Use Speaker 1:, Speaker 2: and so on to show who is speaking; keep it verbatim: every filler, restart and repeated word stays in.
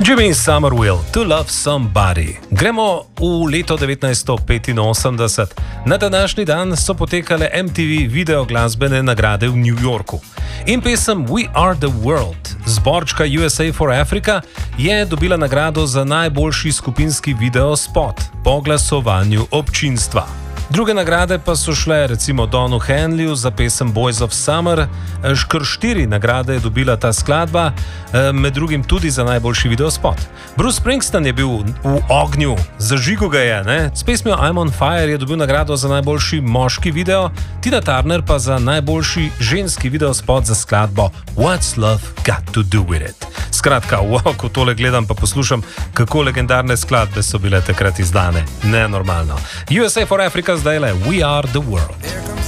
Speaker 1: Jimmy Somerville, To Love Somebody. Gremo v leto devetnajststo petinosemdeset. Na današnji dan so potekale M T V videoglasbene nagrade v New Yorku. In pesem We Are The World, zborčka U S A for Africa, je dobila nagrado za najboljši skupinski videospot po glasovanju občinstva. Druge nagrade pa so šle recimo Donu Henleyju za pesem Boys of Summer, kar štiri nagrade je dobila ta skladba, med drugim tudi za najboljši videospot. Bruce Springsteen je bil v ognju, zažigal ga je, ne? S pesmijo I'm on Fire je dobil nagrado za najboljši moški video, Tina Turner pa za najboljši ženski videospot za skladbo What's Love Got To Do With It. Skratka, wow, ko tole gledam pa poslušam, kako legendarne skladbe so bile takrat izdane. Nenormalno. U S A for Africa zdaj le We Are The World.